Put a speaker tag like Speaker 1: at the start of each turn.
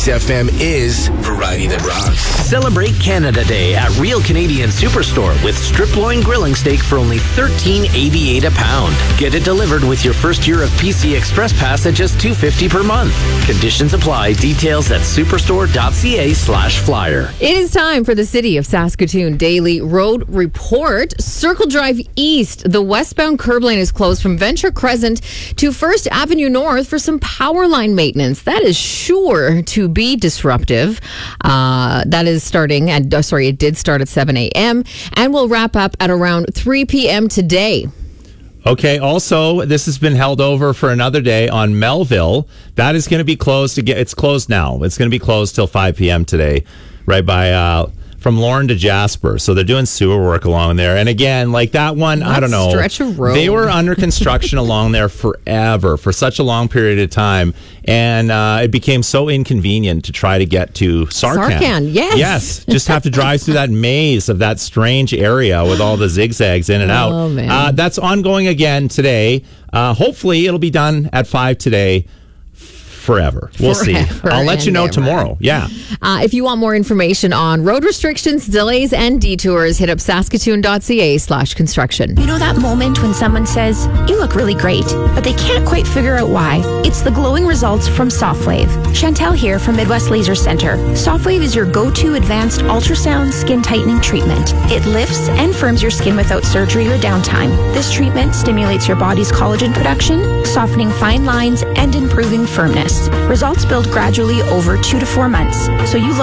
Speaker 1: Kiss FM is variety that rocks.
Speaker 2: Celebrate Canada Day at Real Canadian Superstore with strip loin grilling steak for only $13.88 a pound. Get it delivered with your first year of PC Express Pass at just $2.50 per month. Conditions apply. Details at superstore.ca/flyer.
Speaker 3: It is time for the City of Saskatoon Daily Road Report. Circle Drive East. The westbound curb lane is closed from Venture Crescent to First Avenue North for some power line maintenance. That is sure to be disruptive. That is starting at, it did start at 7 a.m. and will wrap up at around 3 p.m. today.
Speaker 4: Okay, also, this has been held over for another day on Melville. That is going to be closed again. It's closed now. It's going to be closed till 5 p.m. today, right by from Lorne to Jasper. So they're doing sewer work along there. And again, like that one, I don't know.
Speaker 3: Stretch of road.
Speaker 4: They were under construction along there forever, for such a long period of time. And it became so inconvenient to try to get to Sarcan.
Speaker 3: Sarcan, yes.
Speaker 4: Yes, just have to drive through that maze of that strange area with all the zigzags in and out.
Speaker 3: Oh, man.
Speaker 4: That's ongoing again today. Hopefully, it'll be done at 5 today. Forever. We'll see. I'll let you know tomorrow. Yeah.
Speaker 3: If you want more information on road restrictions, delays, and detours, hit up saskatoon.ca/construction.
Speaker 5: You know that moment when someone says, "You look really great," but they can't quite figure out why? It's the glowing results from Softwave. Chantel here from Midwest Laser Center. Softwave is your go-to advanced ultrasound skin tightening treatment. It lifts and firms your skin without surgery or downtime. This treatment stimulates your body's collagen production, softening fine lines and improving firmness. Results build gradually over 2 to 4 months, so you look